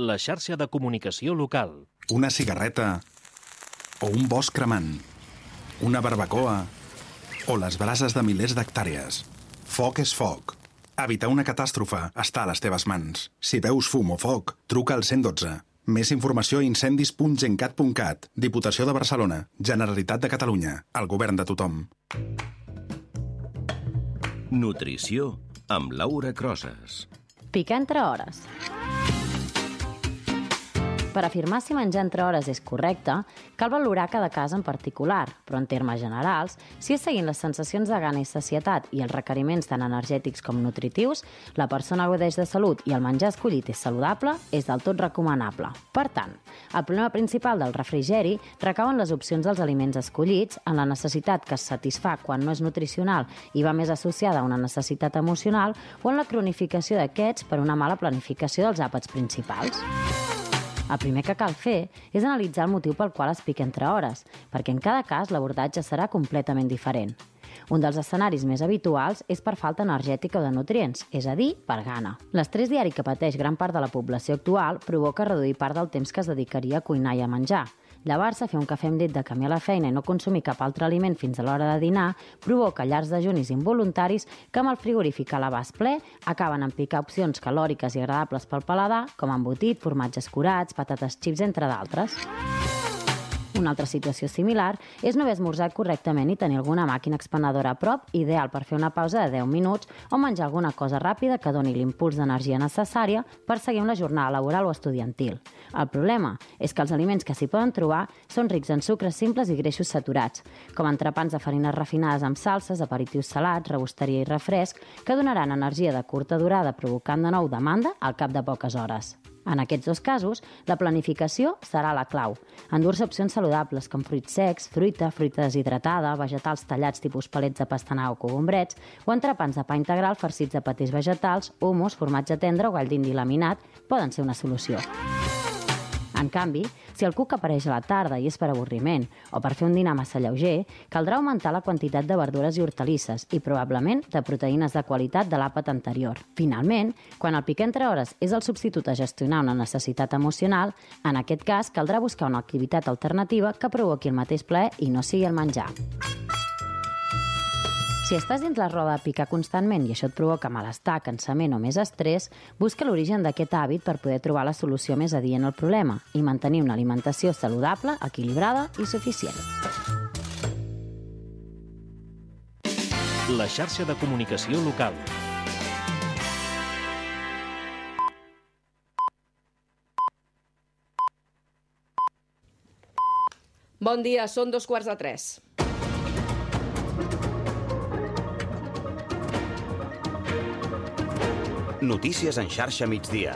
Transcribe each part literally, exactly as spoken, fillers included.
la xarxa de comunicació local. Una cigarreta o un bosc cremant, una barbacoa o les brases de milers d'hectàrees. Foc és foc. Evitar una catàstrofe està a les teves mans. Si veus fum o foc, truca al cent dotze. Més informació a incendis punt gencat punt cat. Diputació de Barcelona. Generalitat de Catalunya. El govern de tothom. Nutrició amb Laura Crosas. Picar entre hores. Per afirmar si menjar entre hores és correcte, cal valorar cada cas en particular, però en termes generals, si és seguint les sensacions de gana i sacietat i els requeriments tant energètics com nutritius, la persona gaudeix de salut i el menjar escollit és saludable, és del tot recomanable. Per tant, el problema principal del refrigeri recau en les opcions dels aliments escollits, en la necessitat que es satisfà quan no és nutricional i va més associada a una necessitat emocional o en la cronificació d'aquests per una mala planificació dels àpats principals. El primer que cal fer és analitzar el motiu pel qual es pica entre hores, perquè en cada cas l'abordatge serà completament diferent. Un dels escenaris més habituals és per falta energètica o de nutrients, és a dir, per gana. L'estrès diari que pateix gran part de la població actual provoca reduir part del temps que es dedicaria a cuinar i a menjar. Llevar-se, fer un cafè amb llet de camí a la feina i no consumir cap altre aliment fins a l'hora de dinar provoca llargs dejunis involuntaris que amb el frigorífic a l'abast ple acaben en picar opcions calòriques i agradables pel paladar, com embotit, formatges curats, patates xips, entre d'altres. Una altra situació similar és no haver esmorzat correctament i tenir alguna màquina expenedora a prop, ideal per fer una pausa de deu minuts o menjar alguna cosa ràpida que doni l'impuls d'energia necessària per seguir una jornada laboral o estudiantil. El problema és que els aliments que s'hi poden trobar són rics en sucres simples i greixos saturats, com entrepans de farines refinades amb salses, aperitius salats, rebosteria i refresc, que donaran energia de curta durada provocant de nou demanda al cap de poques hores. En aquests dos casos, la planificació serà la clau. Endur-se opcions saludables com fruits secs, fruita, fruita deshidratada, vegetals tallats tipus palets de pastanaga o cogombrets, o entrepans de pa integral farcits de patís vegetals, hummus, formatge tendre o gall d'indi laminat poden ser una solució. En canvi, si el cuc apareix a la tarda i és per avorriment o per fer un dinar massa lleuger, caldrà augmentar la quantitat de verdures i hortalisses i probablement de proteïnes de qualitat de l'àpat anterior. Finalment, quan el picar entre hores és el substitut a gestionar una necessitat emocional, en aquest cas caldrà buscar una activitat alternativa que provoqui el mateix plaer i no sigui el menjar. Si estàs dins la roda de picar constantment i això et provoca malestar, cansament o més estrès, busca l'origen d'aquest hàbit per poder trobar la solució més adient al problema i mantenir una alimentació saludable, equilibrada i suficient. La xarxa de comunicació local. Bon dia, són dos quarts de tres. Notícies en xarxa migdia.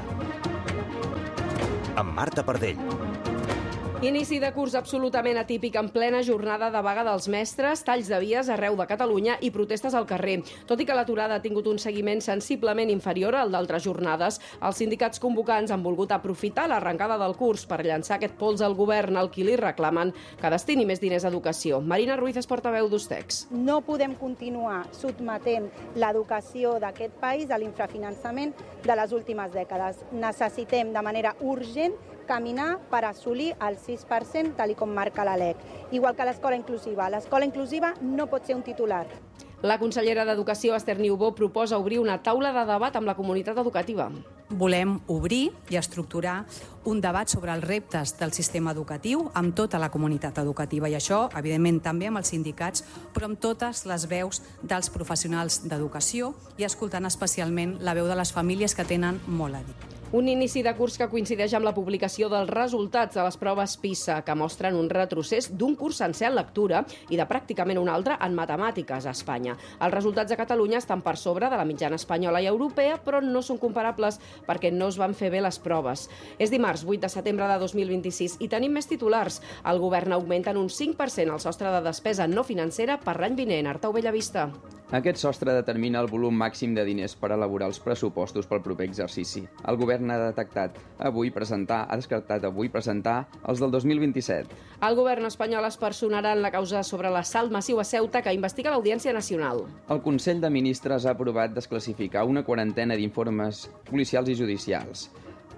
Amb Marta Pardell. Inici de curs absolutament atípic en plena jornada de vaga dels mestres, talls de vies arreu de Catalunya i protestes al carrer. Tot i que l'aturada ha tingut un seguiment sensiblement inferior al d'altres jornades, els sindicats convocants han volgut aprofitar l'arrencada del curs per llançar aquest pols al govern al qui li reclamen que destini més diners a educació. Marina Ruiz és portaveu d'Ustex. No podem continuar sotmetent l'educació d'aquest país a l'infrafinançament de les últimes dècades. Necessitem de manera urgent caminar per assolir el sis per cent, tal com marca la L E C. Igual que l'escola inclusiva. L'escola inclusiva no pot ser un titular. La consellera d'Educació, Esther Niubó, proposa obrir una taula de debat amb la comunitat educativa. Volem obrir i estructurar un debat sobre els reptes del sistema educatiu amb tota la comunitat educativa i això, evidentment, també amb els sindicats, però amb totes les veus dels professionals d'educació i escoltant especialment la veu de les famílies que tenen molt a dir. Un inici de curs que coincideix amb la publicació dels resultats de les proves PISA, que mostren un retrocés d'un curs sencer en lectura i de pràcticament un altre en matemàtiques a Espanya. Els resultats de Catalunya estan per sobre de la mitjana espanyola i europea, però no són comparables perquè no es van fer bé les proves. És dimarts, vuit de setembre de dos mil vint-i-sis, i tenim més titulars. El govern augmenta en un cinc per cent el sostre de despesa no financera per l'any vinent. Artau Bellavista. Aquest sostre determina el volum màxim de diners per elaborar els pressupostos pel proper exercici. El govern ha detectat avui presentar, ha descartat avui presentar els del dos mil vint-i-set. El govern espanyol es personarà en la causa sobre l'assalt massiu a Ceuta que investiga l'Audiència Nacional. El Consell de Ministres ha aprovat desclassificar una quarantena d'informes policials i judicials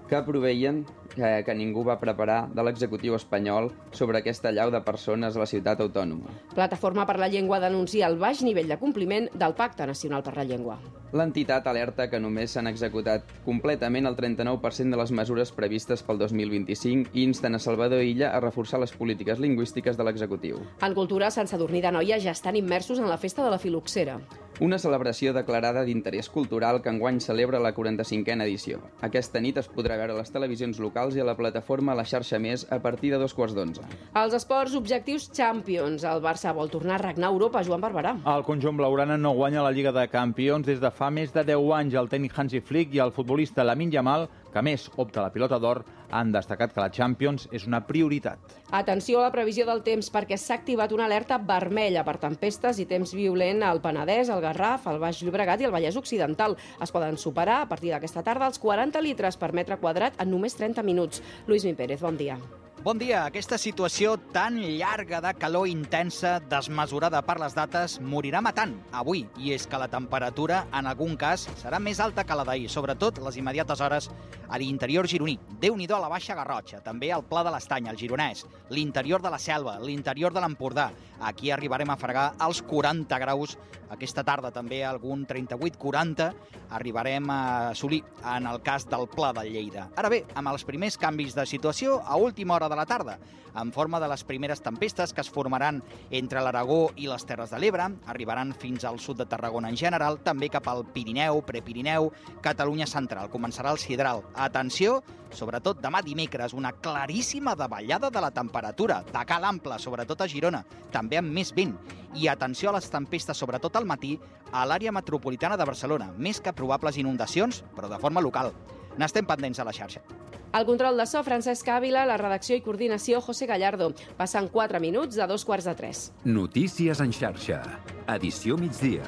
que proveien que, que ningú va preparar de l'executiu espanyol sobre aquesta allau de persones a la ciutat autònoma. Plataforma per la Llengua denuncia el baix nivell de compliment del Pacte Nacional per la Llengua. L'entitat alerta que només s'han executat completament el trenta-nou per cent de les mesures previstes pel dos mil vint-i-cinc i insten a Salvador Illa a reforçar les polítiques lingüístiques de l'executiu. En cultura, Sant Sadurní d'Anoia ja estan immersos en la festa de la filoxera. Una celebració declarada d'interès cultural que enguany celebra la quaranta-cinquena edició. Aquesta nit es podrà veure a les televisions locals i a la plataforma La Xarxa Més a partir de dos quarts d'onze. Els esports objectius Champions. El Barça vol tornar a regnar a Europa. Joan Barberà. El conjunt blaugrana no guanya la Lliga de Campions des de fa més de deu anys. El tècnic Hansi Flick i el futbolista Lamine Yamal, que més opta a la pilota d'or, han destacat que la Champions és una prioritat. Atenció a la previsió del temps, perquè s'ha activat una alerta vermella per tempestes i temps violent al Penedès, al Garraf, al Baix Llobregat i al Vallès Occidental. Es poden superar a partir d'aquesta tarda els quaranta litres per metre quadrat en només trenta minuts. Lluís Mi Pérez, bon dia. Bon dia. Aquesta situació tan llarga de calor intensa, desmesurada per les dates, morirà matant avui. I és que la temperatura, en algun cas, serà més alta que la d'ahir, sobretot les immediates hores a l'interior gironí. Déu-n'hi-do a la Baixa Garrotxa, també al Pla de l'Estany, al Gironès, l'interior de la Selva, l'interior de l'Empordà. Aquí arribarem a fregar els quaranta graus. Aquesta tarda també algun trenta-vuit quaranta arribarem a assolir en el cas del Pla de Lleida. Ara bé, amb els primers canvis de situació a última hora de la tarda, en forma de les primeres tempestes que es formaran entre l'Aragó i les Terres de l'Ebre, arribaran fins al sud de Tarragona en general, també cap al Pirineu, Prepirineu, Catalunya central. Començarà el sidral. Atenció, sobretot demà dimecres, una claríssima davallada de la temperatura, de cal ample, sobretot a Girona, també amb més vent. I atenció a les tempestes, sobretot al matí, a l'àrea metropolitana de Barcelona. Més que probables inundacions, però de forma local. N'estem pendents a la xarxa. El control de so, Francesc Ávila, la redacció i coordinació, José Gallardo. Passen quatre minuts de dos quarts de tres. Notícies en xarxa. Edició migdia.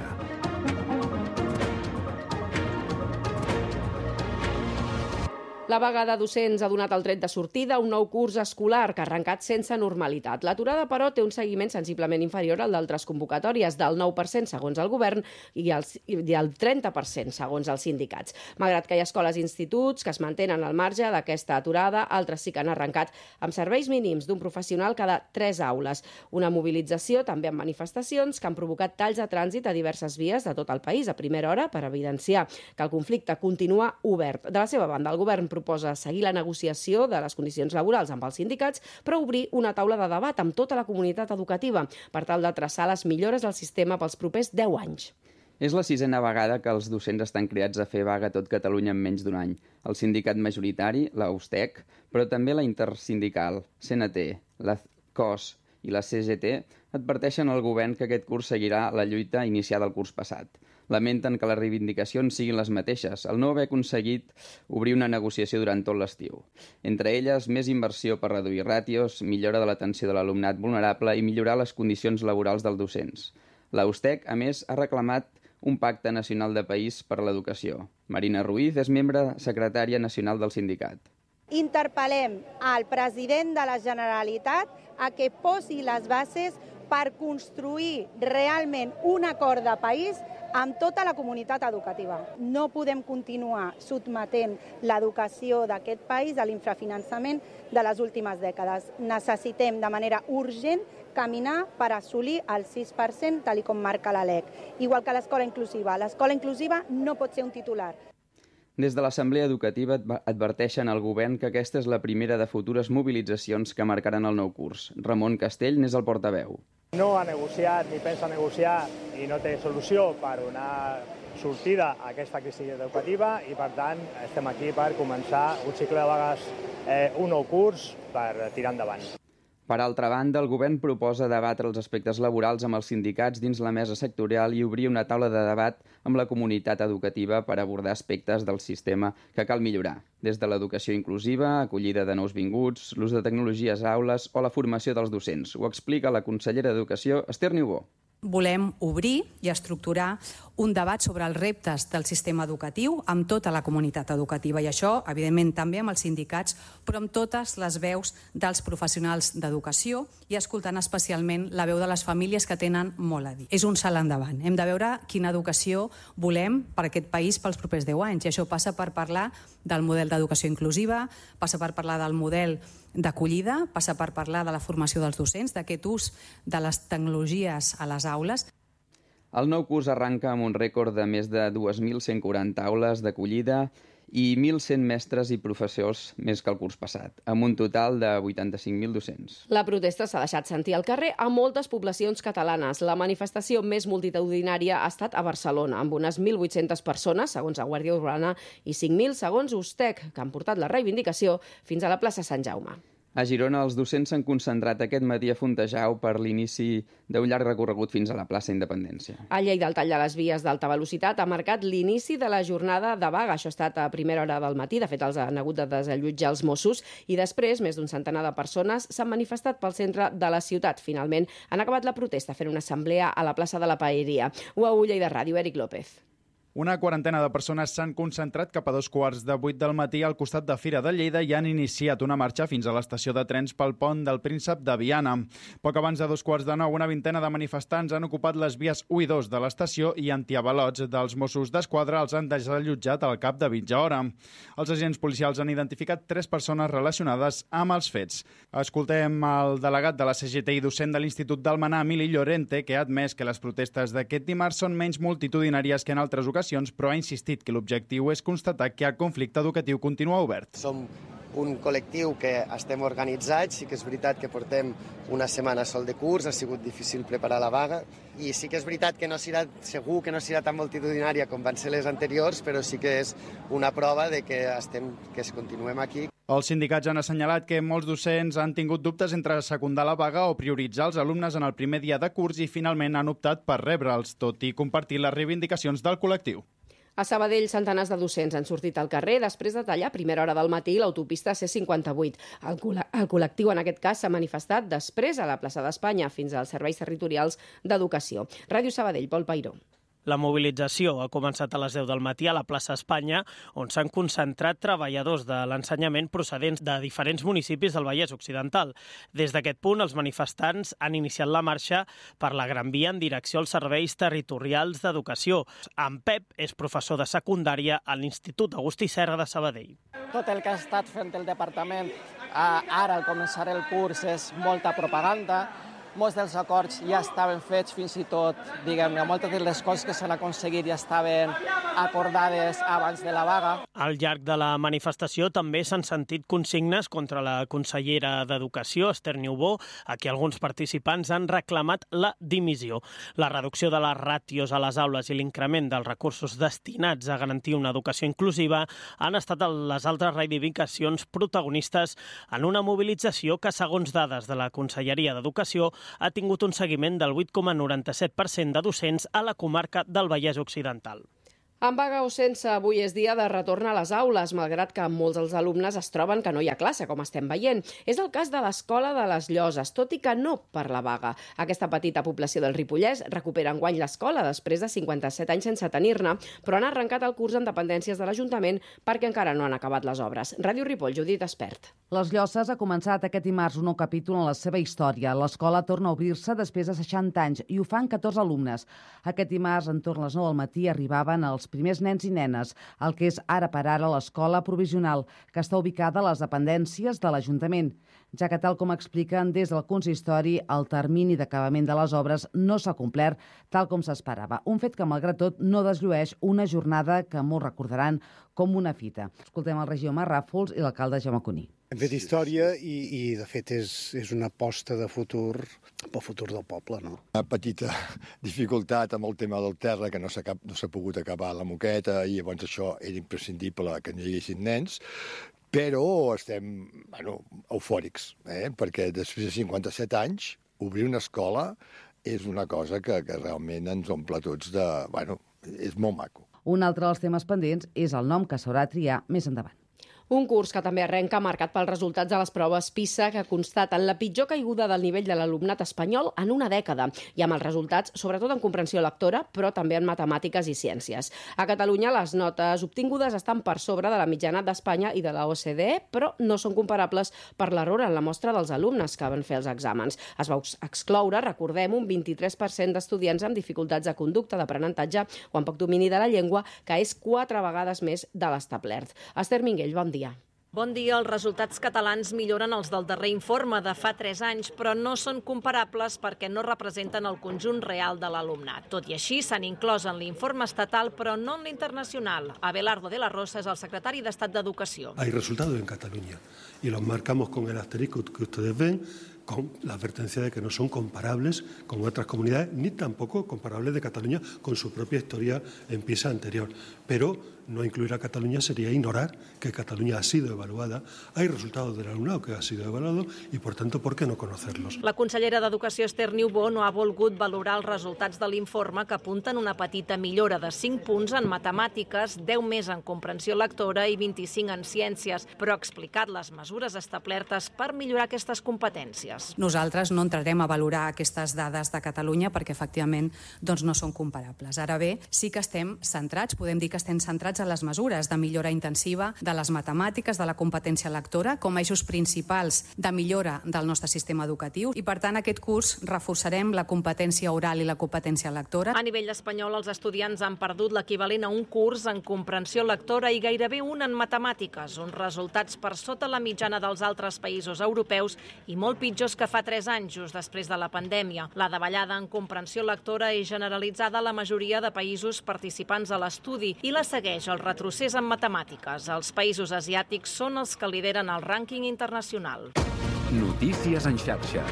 La vaga de docents ha donat el tret de sortida a un nou curs escolar que ha arrencat sense normalitat. L'aturada, però, té un seguiment sensiblement inferior al d'altres convocatòries, del nou per cent segons el govern i el, i el trenta per cent segons els sindicats. Malgrat que hi ha escoles i instituts que es mantenen al marge d'aquesta aturada, altres sí que han arrencat amb serveis mínims d'un professional cada tres aules. Una mobilització també amb manifestacions que han provocat talls de trànsit a diverses vies de tot el país a primera hora per evidenciar que el conflicte continua obert. De la seva banda, el govern proposa seguir la negociació de les condicions laborals amb els sindicats, però obrir una taula de debat amb tota la comunitat educativa per tal de traçar les millores del sistema pels propers deu anys. És la sisena vegada que els docents estan cridats a fer vaga a tot Catalunya en menys d'un any. El sindicat majoritari, la U S T E C, però també la intersindical, C N T, la C O S i la C G T, adverteixen al govern que aquest curs seguirà la lluita iniciada el curs passat. Lamenten que les reivindicacions siguin les mateixes, al no haver aconseguit obrir una negociació durant tot l'estiu. Entre elles, més inversió per reduir ràtios, millora de l'atenció de l'alumnat vulnerable i millorar les condicions laborals dels docents. La U S T E C, a més, ha reclamat un pacte nacional de país per a l'educació. Marina Ruiz és membre secretària nacional del sindicat. Interpel·lem al president de la Generalitat a que posi les bases per construir realment un acord de país amb tota la comunitat educativa. No podem continuar sotmetent l'educació d'aquest país a l'infrafinançament de les últimes dècades. Necessitem de manera urgent caminar per assolir el sis per cent, tal com marca la L E C. Igual que l'escola inclusiva. L'escola inclusiva no pot ser un titular. Des de l'Assemblea Educativa adverteixen al govern que aquesta és la primera de futures mobilitzacions que marcaran el nou curs. Ramon Castell n'és el portaveu. No ha negociat ni pensa negociar i no té solució per donar sortida a aquesta crisi educativa i, per tant, estem aquí per començar un cicle de vagues, eh, un nou curs per tirar endavant. Per altra banda, el govern proposa debatre els aspectes laborals amb els sindicats dins la mesa sectorial i obrir una taula de debat amb la comunitat educativa per abordar aspectes del sistema que cal millorar, des de l'educació inclusiva, acollida de nous vinguts, l'ús de tecnologies a aules o la formació dels docents. Ho explica la consellera d'Educació, Esther Niubó. Volem obrir i estructurar un debat sobre els reptes del sistema educatiu amb tota la comunitat educativa i això, evidentment, també amb els sindicats, però amb totes les veus dels professionals d'educació i escoltant especialment la veu de les famílies que tenen molt a dir. És un salt endavant. Hem de veure quina educació volem per aquest país pels propers deu anys i això passa per parlar del model d'educació inclusiva, passa per parlar del model d'acollida, passa per parlar de la formació dels docents, d'aquest ús de les tecnologies a les aules. El nou curs arranca amb un rècord de més de dos mil cent quaranta aules d'acollida i mil cent mestres i professors més que el curs passat, amb un total de vuitanta-cinc mil docents. La protesta s'ha deixat sentir al carrer a moltes poblacions catalanes. La manifestació més multitudinària ha estat a Barcelona, amb unes mil vuit-centes persones, segons la Guàrdia Urbana, i cinc mil, segons Ustec, que han portat la reivindicació fins a la plaça Sant Jaume. A Girona, els docents s'han concentrat aquest matí a Fontejau per l'inici d'un llarg recorregut fins a la plaça Independència. A Lleida, el tall de les vies d'alta velocitat ha marcat l'inici de la jornada de vaga. Això ha estat a primera hora del matí. De fet, els han hagut de desallotjar els Mossos i després, més d'un centenar de persones s'han manifestat pel centre de la ciutat. Finalment, han acabat la protesta fent una assemblea a la plaça de la Paeria. U A U Lleida Ràdio, Eric López. Una quarantena de persones s'han concentrat cap a dos quarts de vuit del matí al costat de Fira de Lleida i han iniciat una marxa fins a l'estació de trens pel pont del Príncep de Viana. Poc abans de dos quarts de nou, una vintena de manifestants han ocupat les vies u i dos de l'estació i antiavalots dels Mossos d'Esquadra els han desallotjat al cap de mitja hora. Els agents policials han identificat tres persones relacionades amb els fets. Escoltem el delegat de la C G T i docent de l'Institut d'Almenar, Emili Llorente, que ha admès que les protestes d'aquest dimarts són menys multitudinàries que en altres ocasions, però ha insistit que l'objectiu és constatar que el conflicte educatiu continua obert. Som un col·lectiu que estem organitzats, sí que és veritat que portem una setmana sol de curs, ha sigut difícil preparar la vaga, i sí que és veritat que no serà, segur que no serà tan multitudinària com van ser les anteriors, però sí que és una prova de que, estem, que continuem aquí. Els sindicats han assenyalat que molts docents han tingut dubtes entre secundar la vaga o prioritzar els alumnes en el primer dia de curs i finalment han optat per rebre'ls, tot i compartir les reivindicacions del col·lectiu. A Sabadell, centenars de docents han sortit al carrer després de tallar a primera hora del matí l'autopista C cinquanta-vuit. El, col el col·lectiu, en aquest cas, s'ha manifestat després a la plaça d'Espanya fins als serveis territorials d'educació. Ràdio Sabadell, Pol Pairó. La mobilització ha començat a les deu del matí a la plaça Espanya, on s'han concentrat treballadors de l'ensenyament procedents de diferents municipis del Vallès Occidental. Des d'aquest punt, els manifestants han iniciat la marxa per la Gran Via en direcció als serveis territorials d'educació. En Pep és professor de secundària a l'Institut Agustí Serra de Sabadell. Tot el que ha estat fent el departament ara al començar el curs és molta propaganda. Molts dels acords ja estaven fets, fins i tot, diguem-ne, moltes de les coses que s'han aconseguit ja estaven acordades abans de la vaga. Al llarg de la manifestació també s'han sentit consignes contra la consellera d'Educació, Esther Niubó, a qui alguns participants han reclamat la dimissió. La reducció de les ràtios a les aules i l'increment dels recursos destinats a garantir una educació inclusiva han estat les altres reivindicacions protagonistes en una mobilització que, segons dades de la Conselleria d'Educació, ha tingut un seguiment del vuit coma noranta-set per cent de docents a la comarca del Vallès Occidental. Amb vaga o sense, avui és dia de retorn a les aules, malgrat que molts dels alumnes es troben que no hi ha classe, com estem veient. És el cas de l'Escola de les Lloses, tot i que no per la vaga. Aquesta petita població del Ripollès recupera enguany l'escola després de cinquanta-set anys sense tenir-ne, però han arrencat el curs en dependències de l'Ajuntament perquè encara no han acabat les obres. Ràdio Ripoll, Judit Espert. Les Lloses ha començat aquest dimarts un nou capítol en la seva història. L'escola torna a obrir-se després de seixanta anys i ho fan catorze alumnes. Aquest dimarts, entorn a les nou del matí, arribaven els primers nens i nenes, el que és ara per ara l'escola provisional, que està ubicada a les dependències de l'Ajuntament, ja que, tal com expliquen des del consistori, el termini d'acabament de les obres no s'ha complert tal com s'esperava. Un fet que, malgrat tot, no desllueix una jornada que molts recordaran com una fita. Escoltem el regidor Marc Ràfols i l'alcalde Jaume Cuní. Hem fet història i, i de fet, és, és una aposta de futur pel futur del poble, no? Una petita dificultat amb el tema del terra, que no s'ha no s'ha pogut acabar la moqueta, i llavors això era imprescindible que no hi haguessin nens, però estem, bueno, eufòrics, eh? Perquè després de cinquanta-set anys, obrir una escola és una cosa que, que realment ens omple tots de... Bueno, és molt maco. Un altre dels temes pendents és el nom que s'haurà de triar més endavant. Un curs que també arrenca marcat pels resultats de les proves PISA que constaten la pitjor caiguda del nivell de l'alumnat espanyol en una dècada i amb els resultats, sobretot en comprensió lectora, però també en matemàtiques i ciències. A Catalunya les notes obtingudes estan per sobre de la mitjana d'Espanya i de la O C D E, però no són comparables per l'error en la mostra dels alumnes que van fer els exàmens. Es va excloure, recordem, un vint-i-tres per cent d'estudiants amb dificultats de conducta, d'aprenentatge o amb poc domini de la llengua, que és quatre vegades més de l'establert. Esther Minguell, bon dia. Bon dia. Els resultats catalans milloren els del darrer informe de fa tres anys, però no són comparables perquè no representen el conjunt real de l'alumnat. Tot i així, s'han inclòs en l'informe estatal, però no en l'internacional. Abelardo de la Rosa és el secretari d'Estat d'Educació. Hay resultados en Cataluña y los marcamos con el asterisco que ustedes ven, con la advertencia de que no son comparables con otras comunidades, ni tampoco comparables de Cataluña con su propia historia en PISA anterior. Pero no incluir a Cataluña sería ignorar que Cataluña ha sido evaluada. Hay resultados del alumnado que ha sido evaluado y, por tanto, ¿por qué no conocerlos? La consellera d'Educació, Esther Niubó, no ha volgut valorar els resultats de l'informe que apunten una petita millora de cinc punts en matemàtiques, deu més en comprensió lectora i vint-i-cinc en ciències, però ha explicat les mesures establertes per millorar aquestes competències. Nosaltres no entrarem a valorar aquestes dades de Catalunya perquè, efectivament, doncs no són comparables. Ara bé, sí que estem centrats, podem dir que estem centrats a les mesures de millora intensiva de les matemàtiques, de la competència lectora, com a eixos principals de millora del nostre sistema educatiu i, per tant, aquest curs reforçarem la competència oral i la competència lectora. A nivell espanyol, els estudiants han perdut l'equivalent a un curs en comprensió lectora i gairebé un en matemàtiques, uns resultats per sota la mitjana dels altres països europeus i molt pitjors que fa tres anys, just després de la pandèmia. La davallada en comprensió lectora és generalitzada a la majoria de països participants a l'estudi i la segueix el retrocés en matemàtiques. Els països asiàtics són els que lideren el rànquing internacional. Notícies en xarxa.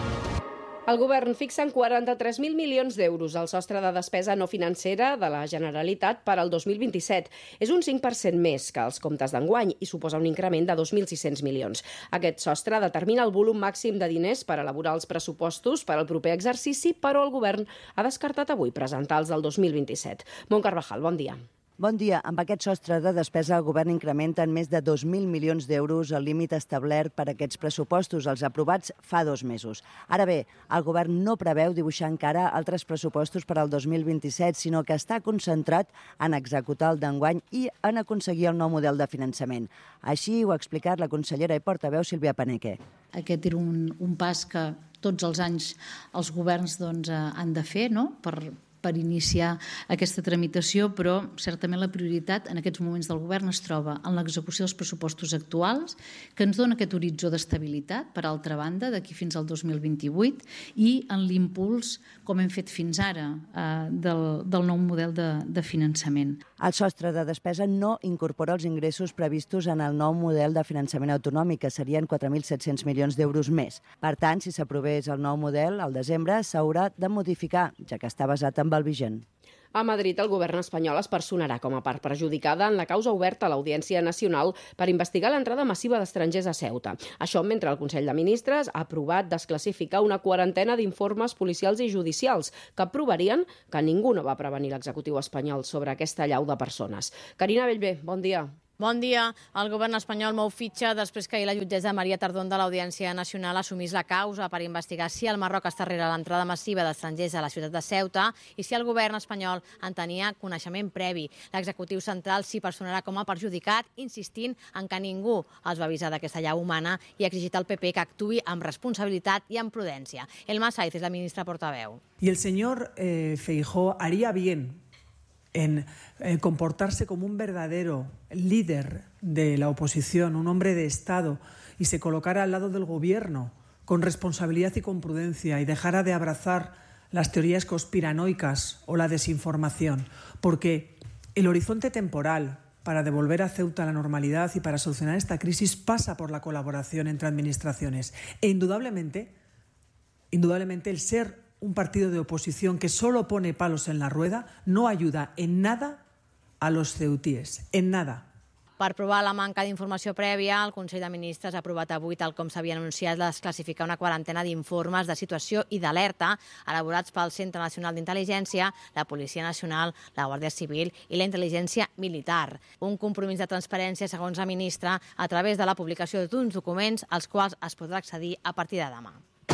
El govern fixa en quaranta-tres mil milions d'euros el sostre de despesa no financera de la Generalitat per al dos mil vint-i-set. És un cinc per cent més que els comptes d'enguany i suposa un increment de dos mil sis-cents milions. Aquest sostre determina el volum màxim de diners per elaborar els pressupostos per al proper exercici, però el govern ha descartat avui presentar els del dos mil vint-i-set. Mont Carvajal, bon dia. Bon dia. Amb aquest sostre de despesa, el govern incrementa en més de dos mil milions d'euros el límit establert per a aquests pressupostos, els aprovats fa dos mesos. Ara bé, el govern no preveu dibuixar encara altres pressupostos per al dos mil vint-i-set, sinó que està concentrat en executar el d'enguany i en aconseguir el nou model de finançament. Així ho ha explicat la consellera i portaveu Sílvia Paneque. Aquest era un, un pas que tots els anys els governs doncs, han de fer, no?, per per iniciar aquesta tramitació, però certament la prioritat en aquests moments del govern es troba en l'execució dels pressupostos actuals, que ens dona aquest horitzó d'estabilitat, per altra banda, d'aquí fins al dos mil vint-i-vuit, i en l'impuls, com hem fet fins ara, eh, del, del nou model de, de finançament. El sostre de despesa no incorpora els ingressos previstos en el nou model de finançament autonòmic, que serien quatre mil set-cents milions d'euros més. Per tant, si s'aprovés el nou model, al desembre s'haurà de modificar, ja que està basat en el vigent. A Madrid, el govern espanyol es personarà com a part perjudicada en la causa oberta a l'Audiència Nacional per investigar l'entrada massiva d'estrangers a Ceuta. Això mentre el Consell de Ministres ha aprovat desclassificar una quarantena d'informes policials i judicials que provarien que ningú no va prevenir l'executiu espanyol sobre aquesta allau de persones. Carina Bellver, bon dia. Bon dia. El govern espanyol mou fitxa després que ahir la jutgessa Maria Tardón de l'Audiència Nacional assumís la causa per investigar si el Marroc està darrere l'entrada massiva d'estrangers a la ciutat de Ceuta i si el govern espanyol en tenia coneixement previ. L'executiu central s'hi personarà com a perjudicat, insistint en que ningú els va avisar d'aquesta allau humana i ha exigit al P P que actuï amb responsabilitat i amb prudència. Elma Saiz és la ministra portaveu. Y el señor eh, Feijóo haría bien en eh, comportarse como un verdadero líder de la oposición, un hombre de Estado, y se colocara al lado del gobierno con responsabilidad y con prudencia y dejara de abrazar las teorías conspiranoicas o la desinformación, porque el horizonte temporal para devolver a Ceuta la normalidad y para solucionar esta crisis pasa por la colaboración entre administraciones. E indudablemente, indudablemente el ser un partido de oposición que solo pone palos en la rueda no ayuda en nada a los ceutíes, en nada. Per provar la manca d'informació prèvia, el Consell de Ministres ha aprovat avui, tal com s'havia anunciat, desclassificar una quarantena d'informes de situació i d'alerta elaborats pel Centre Nacional d'Intel·ligència, la Policia Nacional, la Guàrdia Civil i la Intel·ligència Militar. Un compromís de transparència, segons la ministra, a través de la publicació d'uns documents als quals es podrà accedir a partir de demà.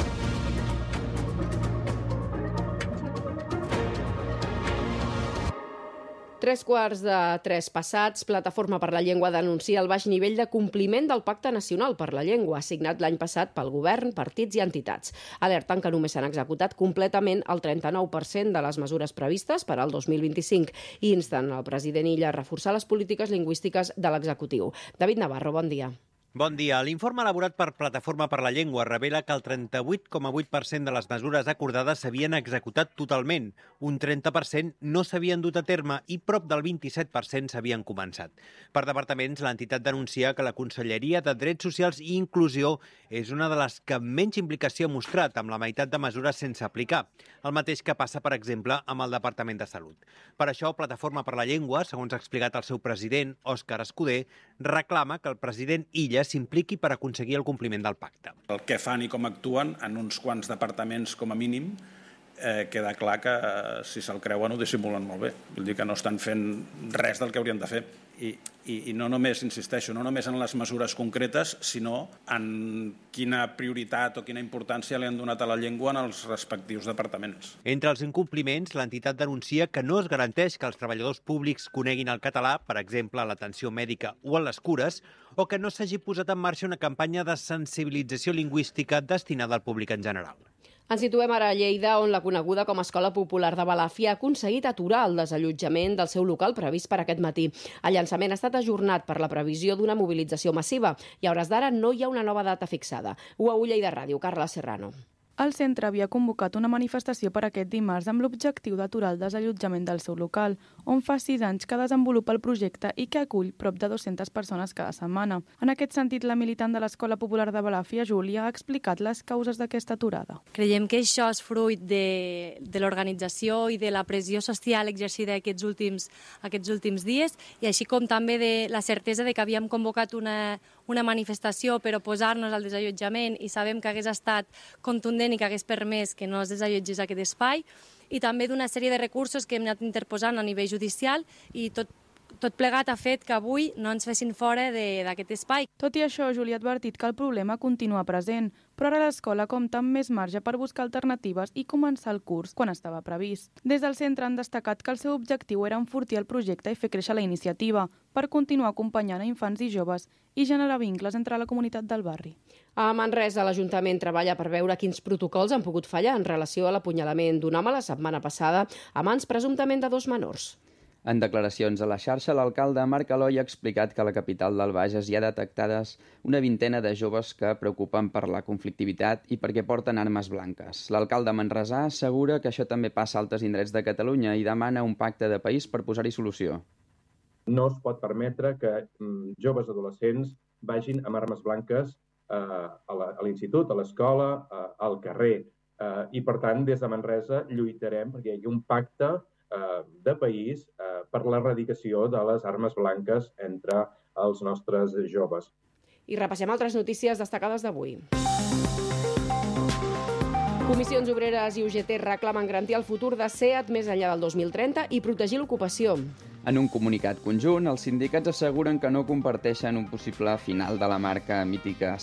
Tres quarts de tres passats, Plataforma per la Llengua denuncia el baix nivell de compliment del Pacte Nacional per la Llengua, signat l'any passat pel govern, partits i entitats. Alerten que només s'han executat completament el trenta-nou per cent de les mesures previstes per al dos mil vint-i-cinc i insten el president Illa a reforçar les polítiques lingüístiques de l'executiu. David Navarro, bon dia. Bon dia. L'informe elaborat per Plataforma per la Llengua revela que el trenta-vuit coma vuit per cent de les mesures acordades s'havien executat totalment, un trenta per cent no s'havien dut a terme i prop del vint-i-set per cent s'havien començat. Per departaments, l'entitat denuncia que la Conselleria de Drets Socials i Inclusió és una de les que menys implicació ha mostrat, amb la meitat de mesures sense aplicar, el mateix que passa, per exemple, amb el Departament de Salut. Per això, Plataforma per la Llengua, segons ha explicat el seu president, Òscar Escudé, reclama que el president Illa s'impliqui per aconseguir el compliment del pacte. El que fan i com actuen en uns quants departaments com a mínim eh, queda clar que eh, si se'l creuen ho dissimulen molt bé. Vull dir que no estan fent res del que haurien de fer. I, i, i no només, insisteixo, no només en les mesures concretes, sinó en quina prioritat o quina importància li han donat a la llengua en els respectius departaments. Entre els incompliments, l'entitat denuncia que no es garanteix que els treballadors públics coneguin el català, per exemple, a l'atenció mèdica o a les cures, o que no s'hagi posat en marxa una campanya de sensibilització lingüística destinada al públic en general. Ens situem ara a Lleida, on la coneguda com a Escola Popular de Balàfia ha aconseguit aturar el desallotjament del seu local previst per aquest matí. El llançament ha estat ajornat per la previsió d'una mobilització massiva i a hores d'ara no hi ha una nova data fixada. U A U Lleida Ràdio, Carla Serrano. El centre havia convocat una manifestació per aquest dimarts amb l'objectiu d'aturar el desallotjament del seu local, on fa sis anys que desenvolupa el projecte i que acull prop de dues-centes persones cada setmana. En aquest sentit, la militant de l'Escola Popular de Balàfia, Júlia, ha explicat les causes d'aquesta aturada. Creiem que això és fruit de, de l'organització i de la pressió social exercida aquests últims, aquests últims dies i així com també de la certesa de que havíem convocat una, una manifestació per oposar-nos al desallotjament i sabem que hagués estat contundent i que hagués permès que no es desallotgés aquest espai, i també d'una sèrie de recursos que hem anat interposant a nivell judicial i tot Tot plegat ha fet que avui no ens fessin fora d'aquest espai. Tot i això, Júlia ha advertit que el problema continua present, però ara l'escola compta amb més marge per buscar alternatives i començar el curs quan estava previst. Des del centre han destacat que el seu objectiu era enfortir el projecte i fer créixer la iniciativa per continuar acompanyant a infants i joves i generar vincles entre la comunitat del barri. A Manresa, l'Ajuntament treballa per veure quins protocols han pogut fallar en relació a l'apunyalament d'un home la setmana passada a mans presumptament de dos menors. En declaracions a la xarxa, l'alcalde Marc Aloi ha explicat que a la capital del Bages hi ha detectades una vintena de joves que preocupen per la conflictivitat i perquè porten armes blanques. L'alcalde manresà assegura que això també passa a altres indrets de Catalunya i demana un pacte de país per posar-hi solució. No es pot permetre que mm, joves adolescents vagin amb armes blanques eh, a l'institut, a l'escola, eh, al carrer. Eh, I, per tant, des de Manresa lluitarem perquè hi hagi un pacte de país eh, per l'erradicació de les armes blanques entre els nostres joves. I repassem altres notícies destacades d'avui. Comissions Obreres i U G T reclamen garantir el futur de SEAT més enllà del dos mil trenta i protegir l'ocupació. En un comunicat conjunt, els sindicats asseguren que no comparteixen un possible final de la marca mítica